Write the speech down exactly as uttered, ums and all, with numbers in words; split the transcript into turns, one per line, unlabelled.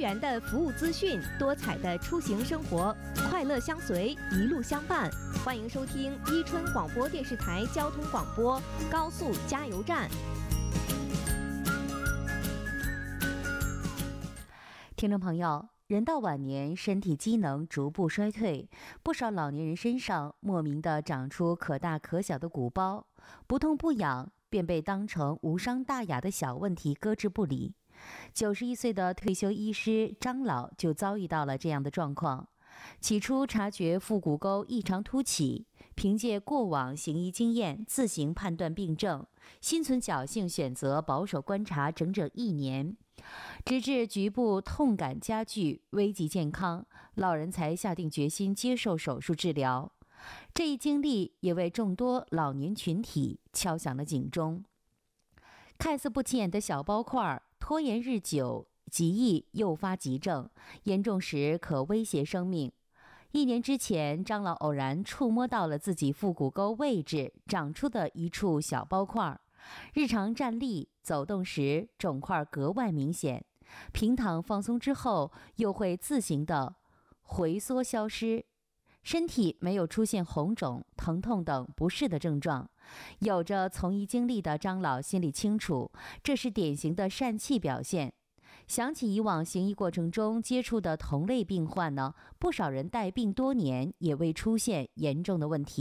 元的服务资讯，多彩的出行生活，快乐相随，一路相伴。欢迎收听伊春广播电视台交通广播高速加油站。
听众朋友，人到晚年，身体机能逐步衰退，不少老年人身上莫名地长出可大可小的鼓包，不痛不痒，便被当成无伤大雅的小问题搁置不理。九十一岁的退休医师张老就遭遇到了这样的状况。起初察觉腹股沟异常凸起，凭借过往行医经验自行判断病症，心存侥幸选择保守观察整整一年，直至局部痛感加剧，危及健康，老人才下定决心接受手术治疗。这一经历也为众多老年群体敲响了警钟。看似不起眼的小包块，拖延日久，极易诱发急症，严重时可威胁生命。一年之前，张老偶然触摸到了自己腹股沟位置长出的一处小包块，日常站立走动时肿块格外明显，平躺放松之后又会自行的回缩消失，身体没有出现红肿、疼痛等不适的症状。有着从医经历的张老心里清楚，这是典型的疝气表现。想起以往行医过程中接触的同类病患呢，不少人带病多年也未出现严重的问题。